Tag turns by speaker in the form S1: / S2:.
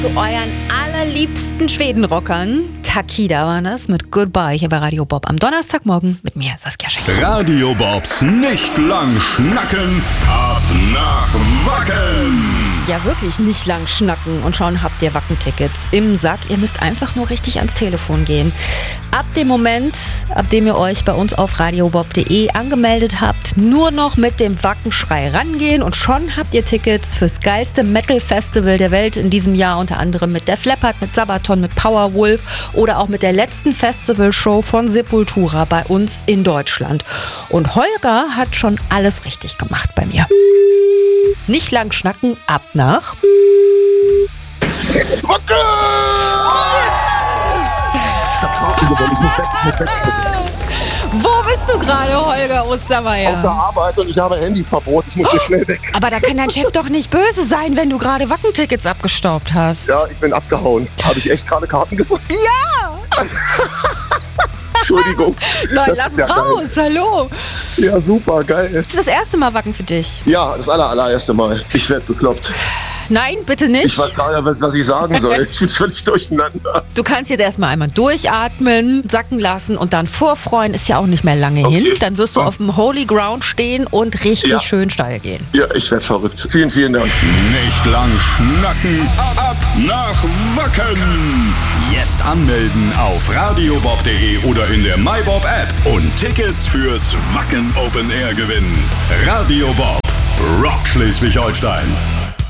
S1: Zu euren allerliebsten Schwedenrockern. Takida war das mit Goodbye hier bei Radio Bob am Donnerstagmorgen mit mir, Saskia Schenk.
S2: Radio Bobs nicht lang schnacken, ab nach Wacken.
S1: Ja, wirklich nicht lang schnacken und schon habt ihr Wacken-Tickets im Sack. Ihr müsst einfach nur richtig ans Telefon gehen. Ab dem Moment, ab dem ihr euch bei uns auf radiobob.de angemeldet habt, nur noch mit dem Wackenschrei rangehen und schon habt ihr Tickets fürs geilste Metal-Festival der Welt in diesem Jahr, unter anderem mit Def Leppard, mit Sabaton, mit Powerwolf oder auch mit der letzten Festivalshow von Sepultura bei uns in Deutschland. Und Holger hat schon alles richtig gemacht bei mir. Nicht lang schnacken, ab nach
S3: Wacken!
S1: Wo bist du gerade, Holger Ostermeier?
S3: Auf der Arbeit und ich habe Handyverbot. Ich muss hier schnell weg.
S1: Aber da kann dein Chef doch nicht böse sein, wenn du gerade Wackentickets abgestaubt hast.
S3: Ja, ich bin abgehauen. Habe ich echt gerade Karten gefunden?
S1: Ja!
S3: Entschuldigung.
S1: Nein,
S3: Das
S1: lass
S3: ist ja
S1: raus, hallo.
S3: Ja, super, geil.
S1: Das ist das erste Mal Wacken für dich.
S3: Ja, das allererste Mal. Ich werde bekloppt.
S1: Nein, bitte nicht.
S3: Ich weiß gar nicht, was ich sagen soll. Ich bin völlig durcheinander.
S1: Du kannst jetzt erstmal einmal durchatmen, sacken lassen und dann vorfreuen, ist ja auch nicht mehr lange hin. Dann wirst du auf dem Holy Ground stehen und richtig schön steil gehen.
S3: Ja, ich werde verrückt. Vielen, vielen Dank.
S2: Nicht lang schnacken, ab nach Wacken. Jetzt anmelden auf radiobob.de oder in der MyBob App und Tickets fürs Wacken Open Air gewinnen. Radio Bob, Rock Schleswig-Holstein.